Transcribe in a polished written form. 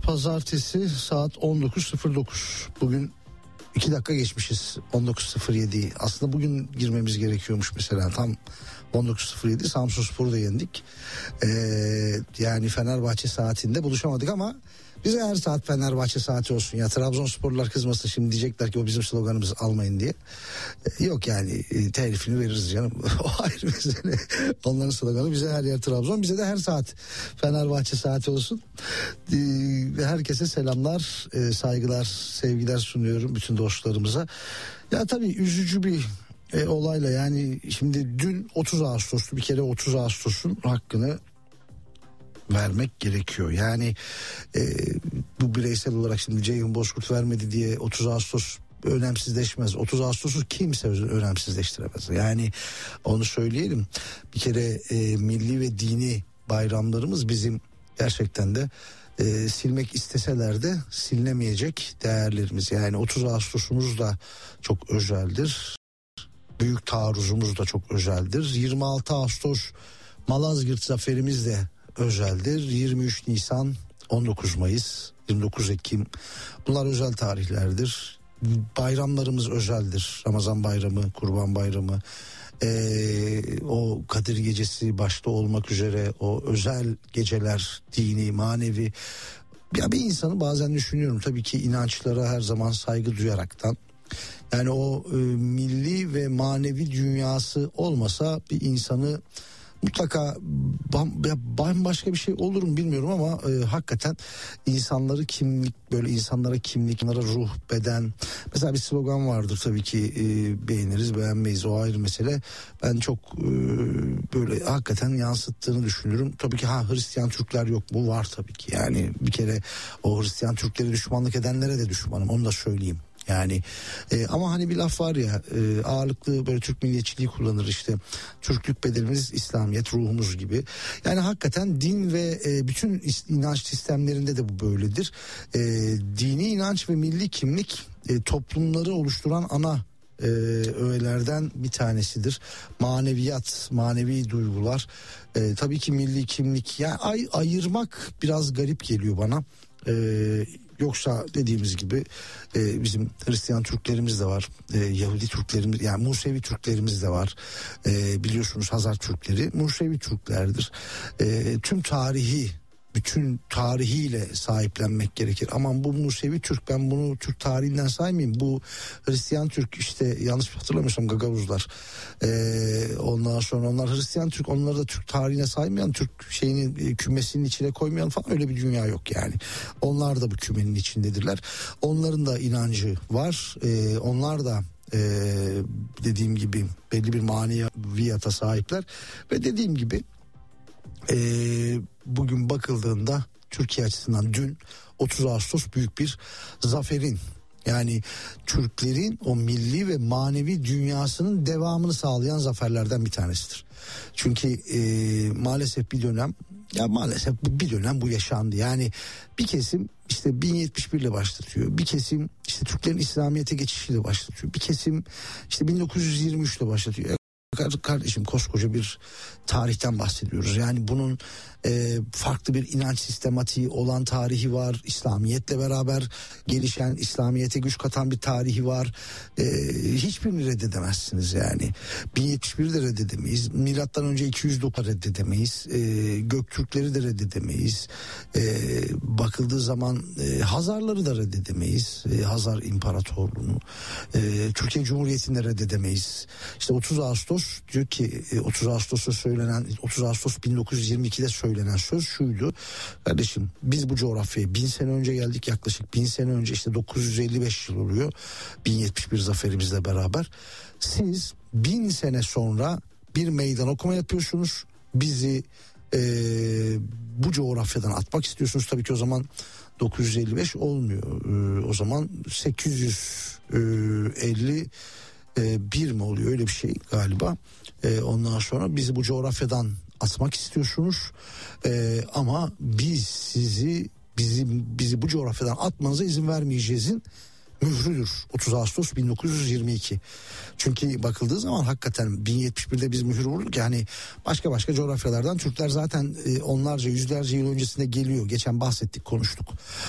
Pazartesi saat 19.09. Bugün 2 dakika geçmişiz 19.07'yi. Aslında bugün girmemiz gerekiyormuş mesela. Tam 19.07 Samsunspor'u da yendik. Yani Fenerbahçe saatinde buluşamadık ama bize her saat Fenerbahçe saati olsun. Ya Trabzonsporlular kızmasın, şimdi diyecekler ki o bizim sloganımızı almayın diye. Yok yani telifini veririz canım. O ayrı mesele. Onların sloganı bize her yer Trabzon. Bize de her saat Fenerbahçe saati olsun. Herkese selamlar, saygılar, sevgiler sunuyorum bütün dostlarımıza. Ya tabii üzücü bir olayla, yani şimdi dün 30 Ağustos'tu, bir kere 30 Ağustos'un hakkını vermek gerekiyor. Yani bu bireysel olarak şimdi Ceyhun Bozkurt vermedi diye 30 Ağustos önemsizleşmez. 30 Ağustos'u kimse önemsizleştiremez. Yani onu söyleyelim. Bir kere milli ve dini bayramlarımız bizim gerçekten de silmek isteseler de silinemeyecek değerlerimiz. Yani 30 Ağustos'umuz da çok özeldir. Büyük taarruzumuz da çok özeldir. 26 Ağustos Malazgirt zaferimiz de özeldir. 23 Nisan, 19 Mayıs, 29 Ekim bunlar özel tarihlerdir. Bayramlarımız özeldir. Ramazan bayramı, Kurban bayramı, o Kadir gecesi başta olmak üzere o özel geceler, dini, manevi. Ya bir insanı bazen düşünüyorum, tabii ki inançlara her zaman saygı duyaraktan. Yani o milli ve manevi dünyası olmasa bir insanı mutlaka bambaşka bir şey olur mu bilmiyorum ama hakikaten insanları kimlik, böyle insanlara kimlik, insanlara ruh, beden. Mesela bir slogan vardır tabii ki, beğeniriz beğenmeyiz, o ayrı mesele. Ben çok böyle hakikaten yansıttığını düşünüyorum. Tabii ki Hristiyan Türkler yok mu? Var tabii ki. Yani bir kere o Hristiyan Türkleri düşmanlık edenlere de düşmanım, onu da söyleyeyim. Yani ama hani bir laf var ya, ağırlıklı böyle Türk milliyetçiliği kullanır işte, Türklük bedenimiz İslamiyet ruhumuz gibi. Yani hakikaten din ve bütün inanç sistemlerinde de bu böyledir. Dini inanç ve milli kimlik toplumları oluşturan ana öğelerden bir tanesidir. Maneviyat, manevi duygular. Tabii ki milli kimlik, yani ayırmak biraz garip geliyor bana. Yoksa dediğimiz gibi bizim Hristiyan Türklerimiz de var, Yahudi Türklerimiz, yani Musevi Türklerimiz de var. Biliyorsunuz Hazar Türkleri Musevi Türklerdir. Tüm tarihi, bütün tarihiyle sahiplenmek gerekir. Aman bu Musevi Türk, ben bunu Türk tarihinden saymayayım. Bu Hristiyan Türk, işte yanlış hatırlamıyorsam Gagavuzlar. Ondan sonra onlar Hristiyan Türk, onları da Türk tarihine saymayan, Türk şeyini kümesinin içine koymayan falan, öyle bir dünya yok yani. Onlar da bu kümenin içindedirler. Onların da inancı var. Onlar da dediğim gibi belli bir maneviyata sahipler ve dediğim gibi bugün bakıldığında Türkiye açısından dün 30 Ağustos büyük bir zaferin, yani Türklerin o milli ve manevi dünyasının devamını sağlayan zaferlerden bir tanesidir. Çünkü maalesef bir dönem bu yaşandı. Yani bir kesim işte 1071 ile başlatıyor. Bir kesim işte Türklerin İslamiyet'e geçişiyle başlatıyor. Bir kesim işte 1923 ile başlatıyor. Kardeşim, koskoca bir tarihten bahsediyoruz. Yani bunun farklı bir inanç sistematiği olan tarihi var. İslamiyetle beraber gelişen, İslamiyet'e güç katan bir tarihi var. Hiçbirini reddedemezsiniz yani. 1071'i de reddedemeyiz. Milattan önce 209'u reddedemeyiz. Göktürkleri de reddedemeyiz. Bakıldığı zaman Hazarları da reddedemeyiz. Hazar İmparatorluğunu. Türkiye Cumhuriyeti'ni de reddedemeyiz. İşte 30 Ağustos diyor ki, 30 Ağustos'ta söylenen, 30 Ağustos 1922'de söylenen söz şuydu: kardeşim, biz bu coğrafyaya 1000 sene önce geldik, yaklaşık 1000 sene önce, işte 955 yıl oluyor 1071 zaferimizle beraber. Siz 1000 sene sonra bir meydan okuma yapıyorsunuz, bizi bu coğrafyadan atmak istiyorsunuz. Tabii ki o zaman 955 olmuyor, o zaman 851 mi oluyor, öyle bir şey galiba. Ondan sonra bizi bu coğrafyadan atmak istiyorsunuz, ama biz bizi bu coğrafyadan atmanıza izin vermeyeceğizin mührüdür 30 Ağustos 1922. Çünkü bakıldığı zaman hakikaten 1071'de biz mühür vurduk. Yani başka coğrafyalardan Türkler zaten onlarca, yüzlerce yıl öncesinde geliyor. Geçen bahsettik, konuştuk.